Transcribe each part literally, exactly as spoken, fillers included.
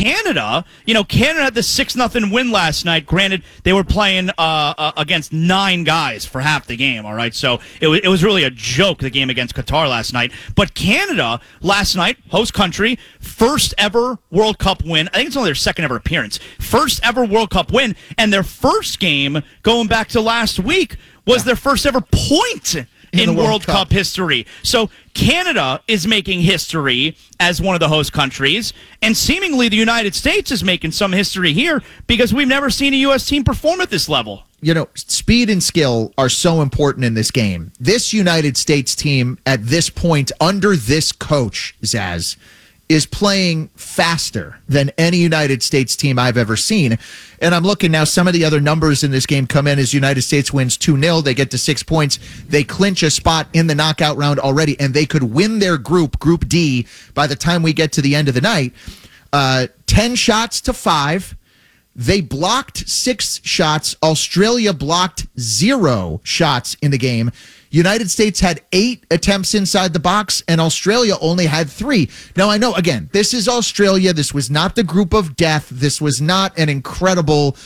Canada, you know, Canada had the six nothing win last night. Granted, they were playing uh, uh, against nine guys for half the game, all right? So it was, it was really a joke, the game against Qatar last night. But Canada, last night, host country, first ever World Cup win. I think it's only their second ever appearance. First ever World Cup win. And their first game, going back to last week, was yeah. their first ever point in, in World, World Cup. Cup history. So Canada is making history as one of the host countries, and seemingly the United States is making some history here because we've never seen a U S team perform at this level. You know, speed and skill are so important in this game. This United States team at this point, under this coach, Zaz, is playing faster than any United States team I've ever seen. And I'm looking now, some of the other numbers in this game come in as United States wins two nil. They get to six points. They clinch a spot in the knockout round already, and they could win their group, Group D, by the time we get to the end of the night. Uh, ten shots to five. They blocked six shots. Australia blocked zero shots in the game. United States had eight attempts inside the box, and Australia only had three. Now, I know, again, this is Australia. This was not the group of death. This was not an incredible,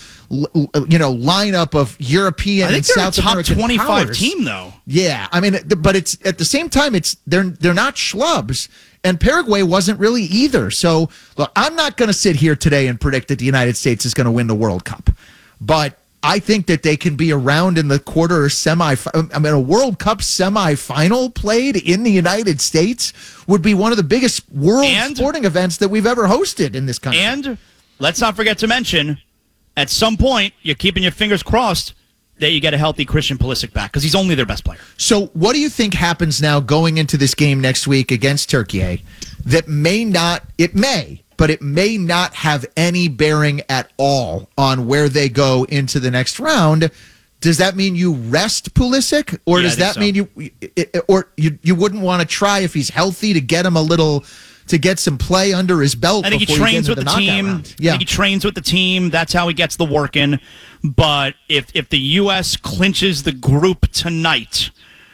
you know, lineup of European and South American top twenty-five powers. Team, though. Yeah, I mean, but it's at the same time, it's they're they're not schlubs, and Paraguay wasn't really either. So, look, I'm not going to sit here today and predict that the United States is going to win the World Cup, but I think that they can be around in the quarter or semi. I mean, a World Cup semifinal played in the United States would be one of the biggest world and, sporting events that we've ever hosted in this country. And let's not forget to mention, at some point, you're keeping your fingers crossed that you get a healthy Christian Pulisic back because he's only their best player. So what do you think happens now going into this game next week against Turkey that may not, it may, but it may not have any bearing at all on where they go into the next round? Does that mean you rest Pulisic, or yeah, does that so. mean you, or you you wouldn't want to try if he's healthy to get him a little, to get some play under his belt? I think he trains with the, the team. Round. Yeah, I think he trains with the team. That's how he gets the work in. But if if the U S clinches the group tonight,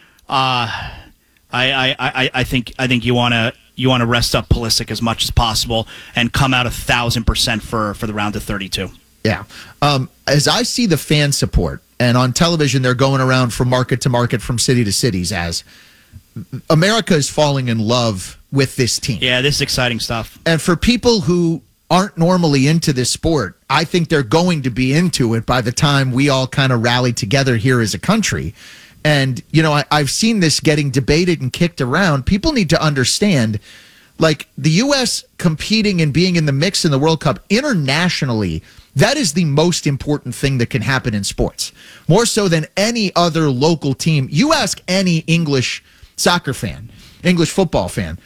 uh, I I I, I think I think you want to. You want to rest up Pulisic as much as possible and come out a thousand percent for for the round of thirty-two. Yeah. Um, as I see the fan support, and on television they're going around from market to market, from city to cities, as America is falling in love with this team. Yeah, this is exciting stuff. And for people who aren't normally into this sport, I think they're going to be into it by the time we all kind of rally together here as a country. And, you know, I, I've seen this getting debated and kicked around. People need to understand, like, the U S competing and being in the mix in the World Cup internationally, that is the most important thing that can happen in sports. More so than any other local team. You ask any English soccer fan, English football fan,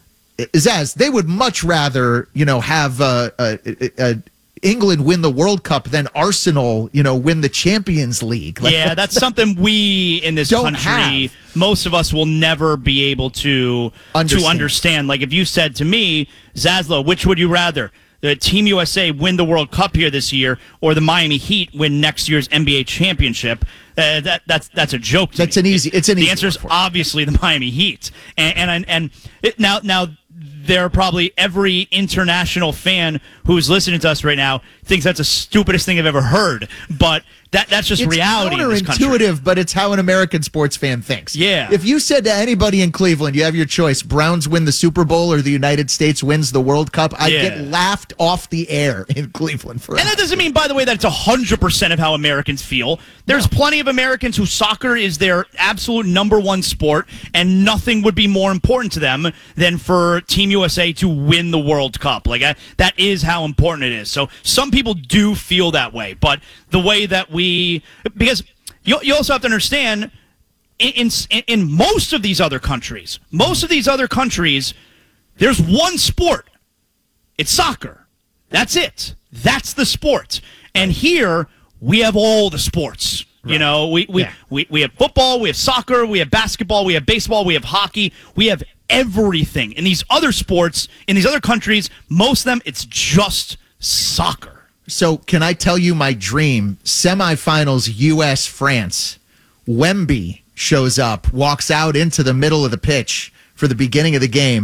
Zaz, they would much rather, you know, have a, a, a, a England win the World Cup than Arsenal, you know, win the Champions League. Like, yeah, that's something we in this country, have. most of us will never be able to understand. to understand. Like if you said to me, Zaslow, which would you rather? The Team U S A win the World Cup here this year, or the Miami Heat win next year's N B A championship? Uh, that that's that's a joke. To that's me. an easy. It's an the easy answer is obviously the Miami Heat, and and and it, now now. There are probably every international fan who's listening to us right now thinks that's the stupidest thing I've ever heard. But that that's just it's reality in this country. It's counterintuitive, but it's how an American sports fan thinks. Yeah. If you said to anybody in Cleveland, you have your choice, Browns win the Super Bowl or the United States wins the World Cup, I'd yeah. get laughed off the air in Cleveland forever. And that doesn't mean, by the way, that it's one hundred percent of how Americans feel. There's no. plenty of Americans who soccer is their absolute number one sport, and nothing would be more important to them than for Team U S A to win the World Cup. Like I, that is how important it is. So some people do feel that way, but the way that we, because you, you also have to understand, in, in in most of these other countries, most of these other countries, there's one sport. It's soccer. That's it. That's the sport. And here we have all the sports. Right. You know, we we, yeah. we we have football, we have soccer, we have basketball, we have baseball, we have hockey, we have everything. In these other sports, in these other countries, most of them, it's just soccer. So can I tell you my dream? Semifinals U S France. Wemby shows up, walks out into the middle of the pitch for the beginning of the game,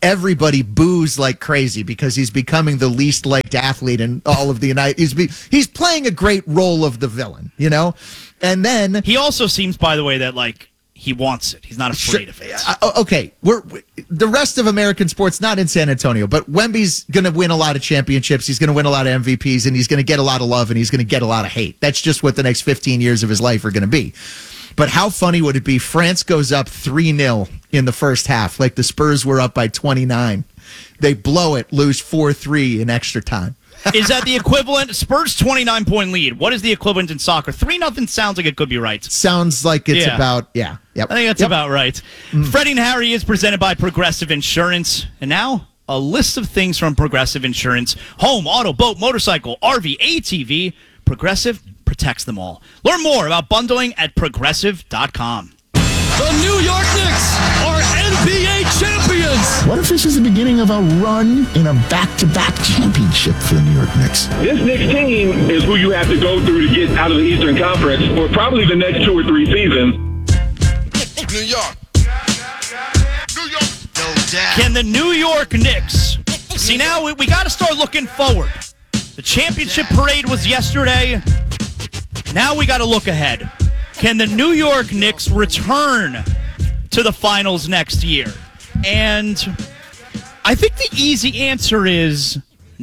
everybody boos like crazy because he's becoming the least liked athlete in all of the United. He's be, he's playing a great role of the villain, you know. And then he also seems, by the way, that like he wants it. He's not afraid of it. Uh, okay, we're, we the rest of American sports, not in San Antonio, but Wemby's going to win a lot of championships. He's going to win a lot of M V Ps, and he's going to get a lot of love, and he's going to get a lot of hate. That's just what the next fifteen years of his life are going to be. But how funny would it be? France goes up three nil in the first half, like the Spurs were up by twenty-nine. They blow it, lose four three in extra time. Is that the equivalent? Spurs twenty-nine point lead. What is the equivalent in soccer? three nothing sounds like it could be right. Sounds like it's yeah. about, yeah. Yep. I think that's yep. about right. Mm. Freddie and Harry is presented by Progressive Insurance. And now, a list of things from Progressive Insurance. Home, auto, boat, motorcycle, R V, A T V. Progressive protects them all. Learn more about bundling at progressive dot com. The New York Knicks are N B A champions. What if this is the beginning of a run in a back-to-back championship for the New York Knicks? This Knicks team is who you have to go through to get out of the Eastern Conference for probably the next two or three seasons. New York. New York. No doubt. Can the New York Knicks... See, now we, we got to start looking forward. The championship parade was yesterday. Now we got to look ahead. Can the New York Knicks return to the finals next year? And I think the easy answer is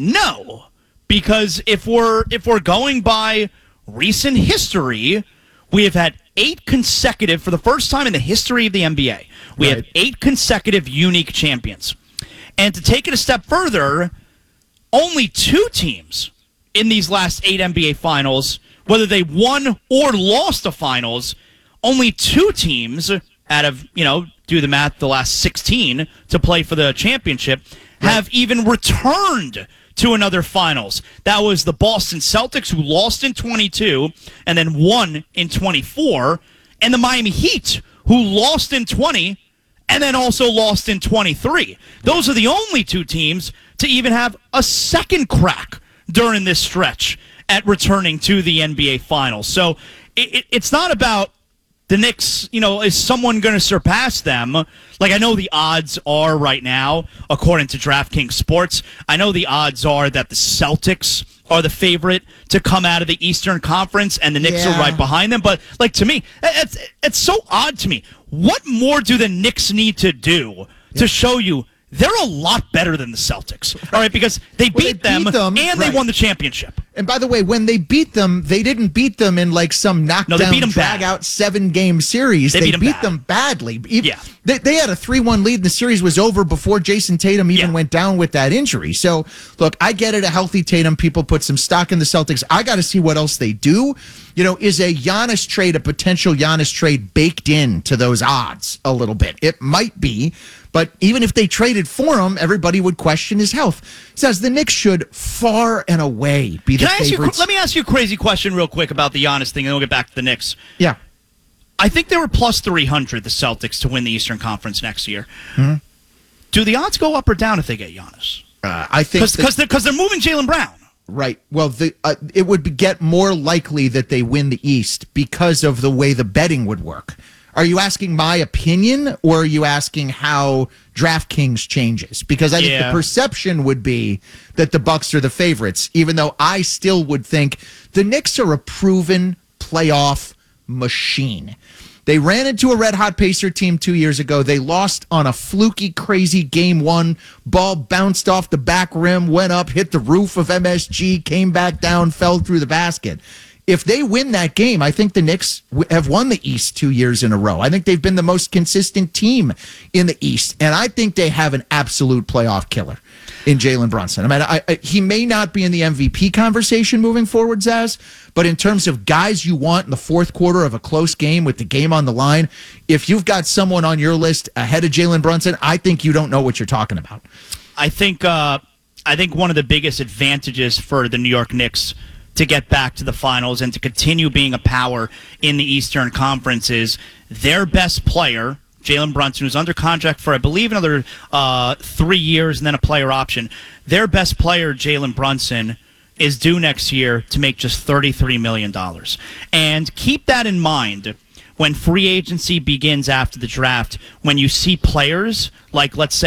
no. Because if we're if we're going by recent history, we have had eight consecutive, for the first time in the history of the N B A, we right. have eight consecutive unique champions. And to take it a step further, only two teams in these last eight N B A finals, whether they won or lost the finals, only two teams out of, you know, do the math, the last sixteen to play for the championship, have right. even returned to another finals. That was the Boston Celtics, who lost in twenty-two and then won in twenty-four, and the Miami Heat, who lost in twenty and then also lost in twenty-three. Those are the only two teams to even have a second crack during this stretch at returning to the N B A Finals. So it, it, it's not about the Knicks, you know, is someone going to surpass them? Like, I know the odds are right now, according to DraftKings Sports, I know the odds are that the Celtics are the favorite to come out of the Eastern Conference, and the Knicks yeah. are right behind them. But, like, to me, it's, it's so odd to me. What more do the Knicks need to do yeah. to show you they're a lot better than the Celtics? All right, because they beat, well, they them, beat them and right. they won the championship. And by the way, when they beat them, they didn't beat them in like some knockdown, no, they beat them drag bad. out seven game series. They They, beat them beat bad. them badly. Even, Yeah. They, they had a three one lead, and the series was over before Jason Tatum even Yeah. went down with that injury. So, look, I get it. A healthy Tatum, people put some stock in the Celtics. I got to see what else they do. You know, is a Giannis trade, a potential Giannis trade, baked in to those odds a little bit? It might be. But even if they traded for him, everybody would question his health. Says the Knicks should far and away be the Can I ask you, favorites. let me ask you a crazy question real quick about the Giannis thing, and then we'll get back to the Knicks. Yeah. I think they were plus three hundred, the Celtics, to win the Eastern Conference next year. Mm-hmm. Do the odds go up or down if they get Giannis? Uh, I think Because they're, they're moving Jaylen Brown. Right. Well, the, uh, it would be, get more likely that they win the East because of the way the betting would work. Are you asking my opinion, or are you asking how DraftKings changes? Because I think Yeah. the perception would be that the Bucks are the favorites, even though I still would think the Knicks are a proven playoff machine. They ran into a red-hot Pacer team two years ago. They lost on a fluky, crazy game one. Ball bounced off the back rim, went up, hit the roof of M S G, came back down, fell through the basket. If they win that game, I think the Knicks have won the East two years in a row. I think they've been the most consistent team in the East, and I think they have an absolute playoff killer in Jalen Brunson. I mean, I, I, he may not be in the M V P conversation moving forward, Zaz, but in terms of guys you want in the fourth quarter of a close game with the game on the line, if you've got someone on your list ahead of Jalen Brunson, I think you don't know what you're talking about. I think, uh, I think one of the biggest advantages for the New York Knicks to get back to the finals and to continue being a power in the Eastern Conference is their best player, Jalen Brunson, who's under contract for, I believe, another uh, three years and then a player option. Their best player, Jalen Brunson, is due next year to make just thirty-three million dollars. And keep that in mind when free agency begins after the draft, when you see players like, let's say,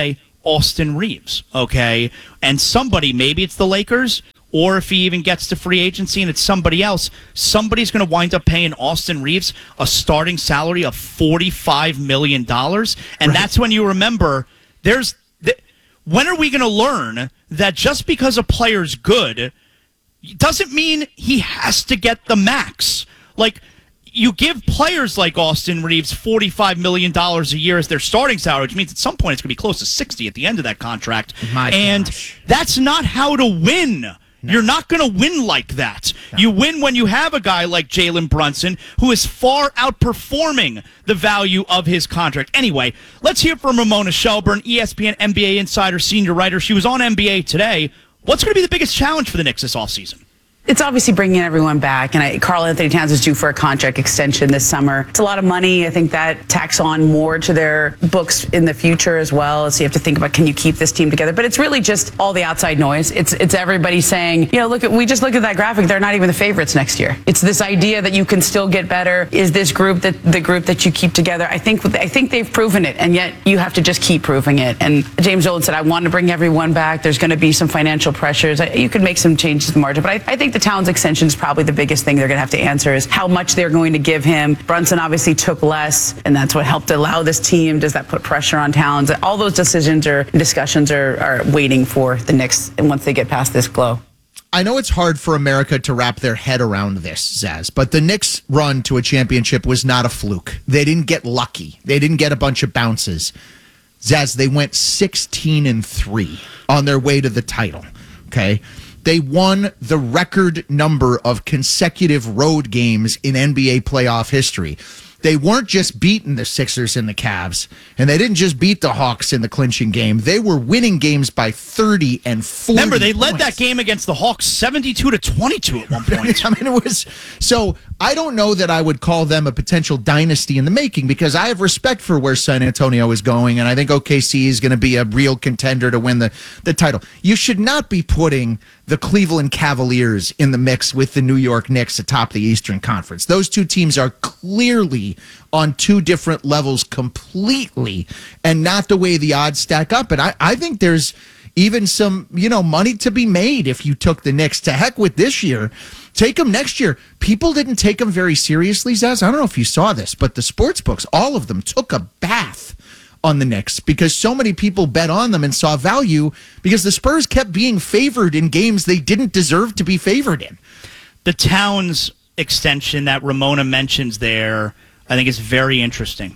Austin Reeves, okay? And somebody, maybe it's the Lakers, or if he even gets to free agency and it's somebody else, somebody's going to wind up paying Austin Reeves a starting salary of forty-five million dollars. And right. That's when you remember, there's th- when are we going to learn that just because a player's good doesn't mean he has to get the max? Like, you give players like Austin Reeves forty-five million dollars a year as their starting salary, which means at some point it's going to be close to sixty at the end of that contract. My and gosh. That's not how to win. No. You're not going to win like that. No. You win when you have a guy like Jalen Brunson who is far outperforming the value of his contract. Anyway, let's hear from Ramona Shelburne, E S P N N B A Insider senior writer. She was on N B A Today. What's going to be the biggest challenge for the Knicks this offseason? It's obviously bringing everyone back, and I, Karl Anthony Towns is due for a contract extension this summer. It's a lot of money. I think that tacks on more to their books in the future as well. So you have to think about, can you keep this team together? But it's really just all the outside noise. It's it's everybody saying, you know, look at we just look at that graphic. They're not even the favorites next year. It's this idea that you can still get better. Is this group that the group that you keep together? I think I think they've proven it, and yet you have to just keep proving it. And James Dolan said, I want to bring everyone back. There's going to be some financial pressures. You could make some changes to the margin, but I, I think the Towns extension is probably the biggest thing they're going to have to answer is how much they're going to give him. Brunson obviously took less, and that's what helped allow this team. Does that put pressure on Towns? All those decisions or discussions are, are waiting for the Knicks, and once they get past this glow. I know it's hard for America to wrap their head around this, Zaz, but the Knicks' run to a championship was not a fluke. They didn't get lucky. They didn't get a bunch of bounces. Zaz, they went sixteen and three on their way to the title, okay? They won the record number of consecutive road games in N B A playoff history. They weren't just beating the Sixers and the Cavs, and they didn't just beat the Hawks in the clinching game. They were winning games by thirty and forty. Remember, they led points. that game against the Hawks seventy-two to twenty-two at one point. I mean, it was so. I don't know that I would call them a potential dynasty in the making because I have respect for where San Antonio is going, and I think O K C is going to be a real contender to win the, the title. You should not be putting the Cleveland Cavaliers in the mix with the New York Knicks atop the Eastern Conference. Those two teams are clearly on two different levels completely, and not the way the odds stack up. And I, I think there's even some, you know, money to be made if you took the Knicks. To heck with this year. Take them next year. People didn't take them very seriously, Zaz. I don't know if you saw this, but the sports books, all of them, took a bath on the Knicks because so many people bet on them and saw value because the Spurs kept being favored in games they didn't deserve to be favored in. The Towns extension that Ramona mentions there, I think is very interesting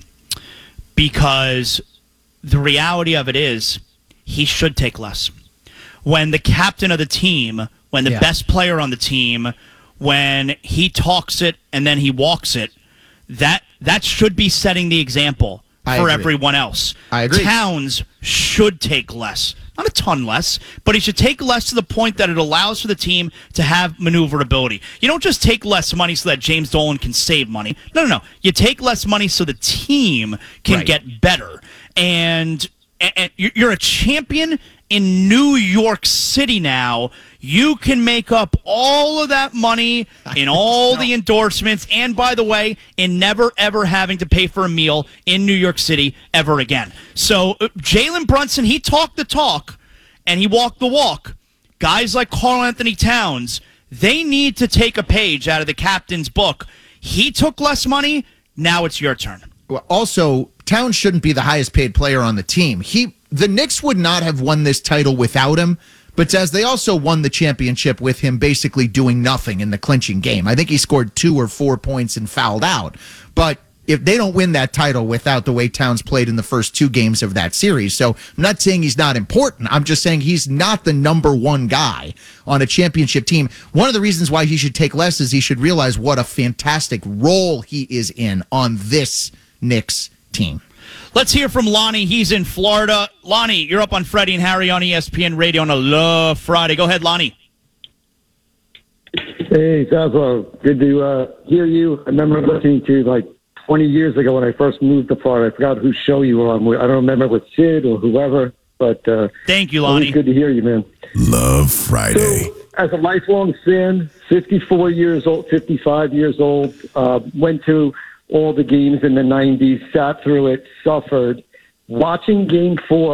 because the reality of it is he should take less. When the captain of the team, when the yeah. best player on the team, when he talks it and then he walks it, that that should be setting the example I for agree. everyone else. I agree. Towns should take less. Not a ton less, but he should take less to the point that it allows for the team to have maneuverability. You don't just take less money so that James Dolan can save money. No, no, no. You take less money so the team can Right. get better. And, and you're a champion in New York City now. You can make up all of that money in all the endorsements, and by the way, in never ever having to pay for a meal in New York City ever again. So uh, Jalen Brunson, he talked the talk and he walked the walk. Guys like Karl Anthony Towns, they need to take a page out of the captain's book. He took less money. Now it's your turn. Well, also, Towns shouldn't be the highest paid player on the team. He, the Knicks would not have won this title without him. But as they also won the championship with him basically doing nothing in the clinching game. I think he scored two or four points and fouled out. But if they don't win that title without the way Towns played in the first two games of that series. So I'm not saying he's not important. I'm just saying he's not the number one guy on a championship team. One of the reasons why he should take less is he should realize what a fantastic role he is in on this Knicks team. Let's hear from Lonnie. He's in Florida. Lonnie, you're up on Freddie and Harry on E S P N Radio on a Love Friday. Go ahead, Lonnie. Hey, Zazo. Good to uh, hear you. I remember listening to you like twenty years ago when I first moved to Florida. I forgot whose show you were on. I don't remember with Sid or whoever, but uh, thank you, Lonnie. It's good to hear you, man. Love Friday. So, as a lifelong fan, fifty-four years old, fifty-five years old, uh, went to all the games in the nineties, sat through it, suffered. Watching Game Four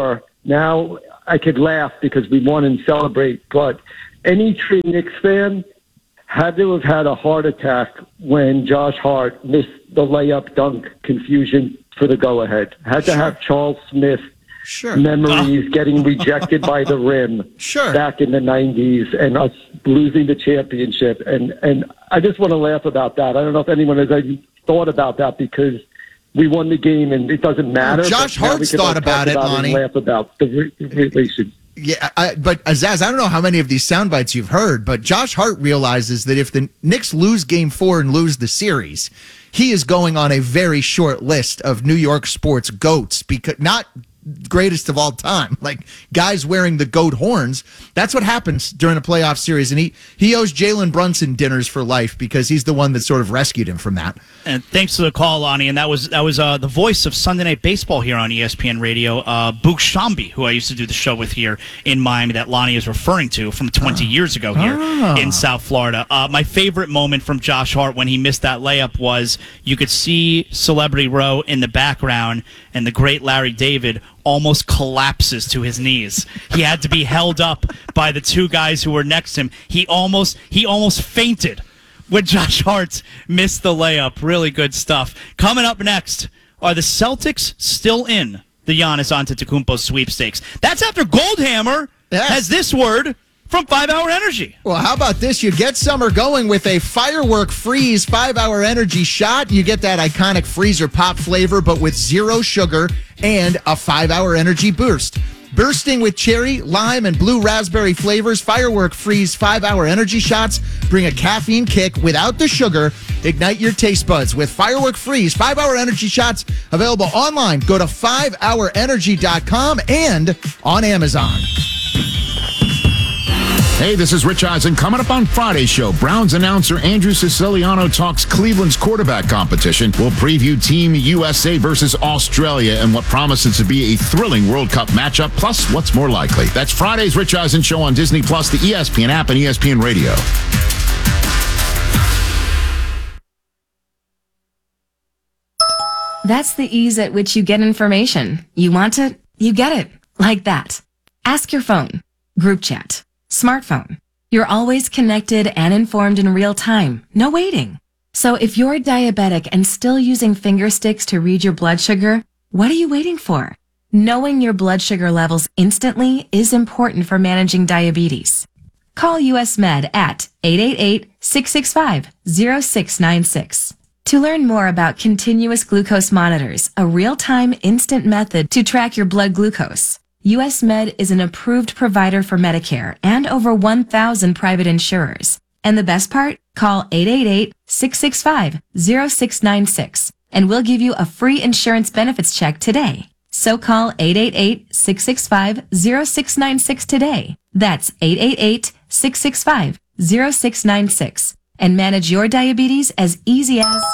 Now I could laugh because we won and celebrate, but any true Knicks fan had to have had a heart attack when Josh Hart missed the layup dunk confusion for the go-ahead. Had to have Charles Smith Sure. memories getting rejected by the rim Sure. back in the nineties and us losing the championship. And, and I just want to laugh about that. I don't know if anyone has ever thought about that because we won the game and it doesn't matter. Oh, Josh but now we Hart's can thought all talk about it, and Lonnie. laugh about the re- relation. Yeah, I, but Azaz, I don't know how many of these sound bites you've heard, but Josh Hart realizes that if the Knicks lose game four and lose the series, he is going on a very short list of New York sports GOATs, because not greatest of all time, like guys wearing the GOAT horns. That's what happens during a playoff series. And he, he owes Jalen Brunson dinners for life because he's the one that sort of rescued him from that. And thanks to the call, Lonnie. And that was that was uh, the voice of Sunday Night Baseball here on E S P N Radio, uh, Boog Shambi, who I used to do the show with here in Miami that Lonnie is referring to from twenty years ago here Oh. in South Florida. Uh, my favorite moment from Josh Hart when he missed that layup was you could see Celebrity Row in the background, and the great Larry David almost collapses to his knees. He had to be held up by the two guys who were next to him. He almost he almost fainted when Josh Hart missed the layup. Really good stuff. Coming up next, are the Celtics still in the Giannis Antetokounmpo sweepstakes? That's after Goldhammer Yes. has this word from five hour Energy. Well, how about this? You get summer going with a Firework Freeze five hour Energy shot. You get that iconic freezer pop flavor, but with zero sugar and a five hour Energy boost. Bursting with cherry, lime, and blue raspberry flavors, Firework Freeze five hour Energy shots bring a caffeine kick without the sugar. Ignite your taste buds with Firework Freeze five hour Energy shots, available online. Go to five hour energy dot com and on Amazon. Hey, this is Rich Eisen. Coming up on Friday's show, Browns announcer Andrew Siciliano talks Cleveland's quarterback competition. We'll preview Team U S A versus Australia and what promises to be a thrilling World Cup matchup, plus what's more likely. That's Friday's Rich Eisen show on Disney Plus, the E S P N app, and E S P N Radio. That's the ease at which you get information. You want it, you get it. Like that. Ask your phone. Group chat. Smartphone. You're always connected and informed in real time. No waiting. So if you're diabetic and still using finger sticks to read your blood sugar, what are you waiting for? Knowing your blood sugar levels instantly is important for managing diabetes. Call U S Med at eight eight eight, six six five, zero six nine six. To learn more about continuous glucose monitors, a real-time instant method to track your blood glucose, U S Med is an approved provider for Medicare and over one thousand private insurers. And the best part? Call eight eight eight, six six five, zero six nine six and we'll give you a free insurance benefits check today. So call eight eight eight, six six five, zero six nine six today. That's eight eight eight, six six five, zero six nine six and manage your diabetes as easy as...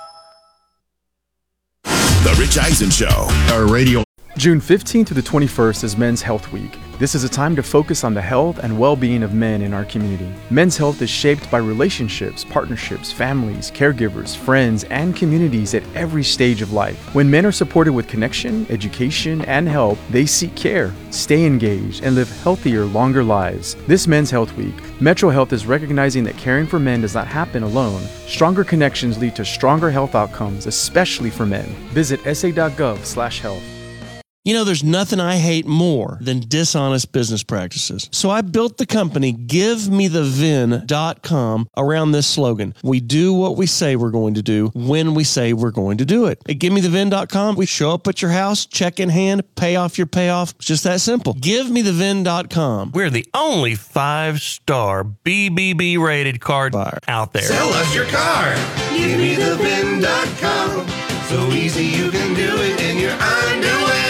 The Rich Eisen Show, our radio. June fifteenth to the twenty-first is Men's Health Week. This is a time to focus on the health and well-being of men in our community. Men's health is shaped by relationships, partnerships, families, caregivers, friends, and communities at every stage of life. When men are supported with connection, education, and help, they seek care, stay engaged, and live healthier, longer lives. This Men's Health Week, Metro Health is recognizing that caring for men does not happen alone. Stronger connections lead to stronger health outcomes, especially for men. Visit s a dot gov slash health. You know, there's nothing I hate more than dishonest business practices. So I built the company give me the vin dot com around this slogan. We do what we say we're going to do when we say we're going to do it. At give me the vin dot com, we show up at your house, check in hand, pay off your payoff. It's just that simple. give me the vin dot com. We're the only five-star B B B rated car buyer out there. Sell us your car. give me the vin dot com. So easy you can do it in your underwear.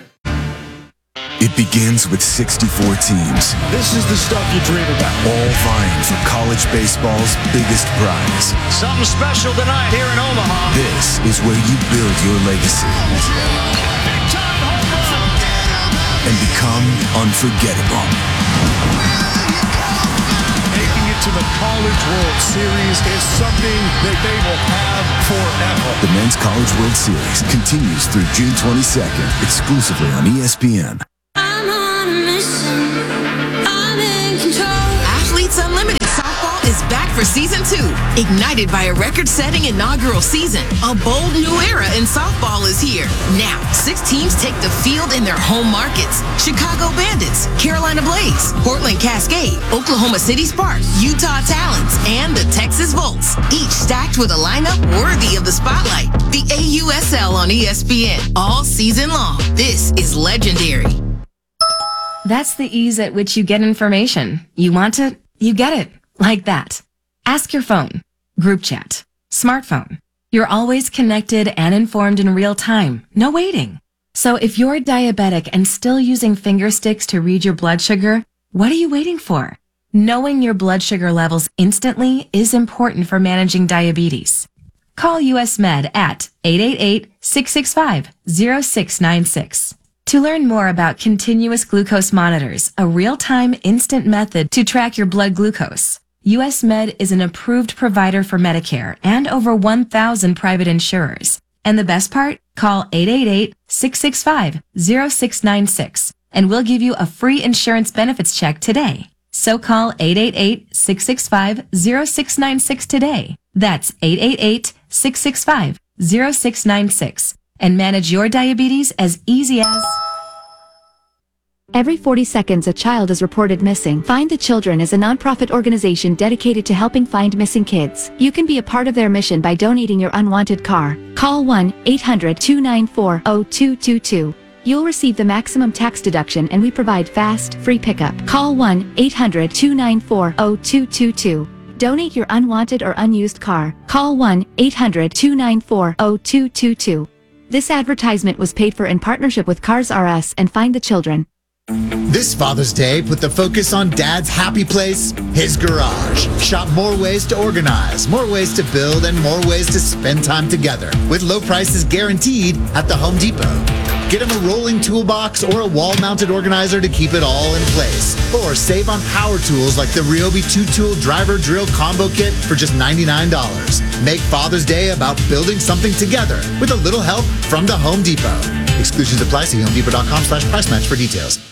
It begins with sixty-four teams. This is the stuff you dream about. All vying for college baseball's biggest prize. Something special tonight here in Omaha. This is where you build your legacy and become unforgettable. Making it to the College World Series is something that they will have forever. The Men's College World Series continues through June twenty-second, exclusively on E S P N. for season two. Ignited by a record-setting inaugural season, a bold new era in softball is here. Now, six teams take the field in their home markets. Chicago Bandits, Carolina Blaze, Portland Cascade, Oklahoma City Sparks, Utah Talons, and the Texas Volts. Each stacked with a lineup worthy of the spotlight. The A U S L on E S P N all season long. This is legendary. That's the ease at which you get information. You want it, you get it. Like that. Ask your phone. Group chat. Smartphone. You're always connected and informed in real time. No waiting. So if you're diabetic and still using finger sticks to read your blood sugar, what are you waiting for? Knowing your blood sugar levels instantly is important for managing diabetes. Call U S Med at eight eight eight, six six five, zero six nine six. To learn more about continuous glucose monitors, a real-time instant method to track your blood glucose, U S Med is an approved provider for Medicare and over one thousand private insurers. And the best part? Call eight eight eight, six six five, zero six nine six and we'll give you a free insurance benefits check today. So call eight eight eight, six six five, zero six nine six today. That's eight eight eight, six six five, zero six nine six. And manage your diabetes as easy as... Every forty seconds, a child is reported missing. Find the Children is a nonprofit organization dedicated to helping find missing kids. You can be a part of their mission by donating your unwanted car. Call one eight hundred, two nine four, zero two two two. You'll receive the maximum tax deduction and we provide fast, free pickup. Call one eight hundred, two nine four, zero two two two. Donate your unwanted or unused car. Call one eight hundred, two nine four, zero two two two. This advertisement was paid for in partnership with Cars R Us and Find the Children. This Father's Day, put the focus on Dad's happy place, his garage. Shop more ways to organize, more ways to build, and more ways to spend time together. With low prices guaranteed at the Home Depot. Get him a rolling toolbox or a wall-mounted organizer to keep it all in place. Or save on power tools like the Ryobi two-tool driver drill combo kit for just ninety-nine dollars. Make Father's Day about building something together with a little help from the Home Depot. Exclusions apply. See homedepot.com slash price match for details.